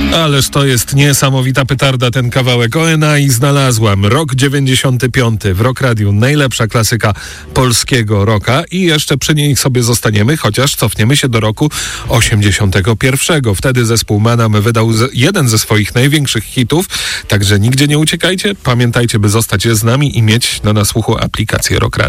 Ależ to jest niesamowita petarda, ten kawałek Oena i znalazłam. Rok 95 w Rock Radiu. Najlepsza klasyka polskiego rocka i jeszcze przy niej sobie zostaniemy, chociaż cofniemy się do roku 81. Wtedy zespół Manam wydał jeden ze swoich największych hitów, także nigdzie nie uciekajcie. Pamiętajcie, by zostać z nami i mieć na nasłuchu aplikację Rock Radio.